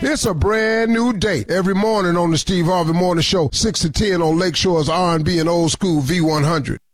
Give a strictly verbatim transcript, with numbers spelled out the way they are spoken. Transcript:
It's a brand new day. Every morning on the Steve Harvey Morning Show, six to ten on Lakeshore's R and B and Old School V one hundred.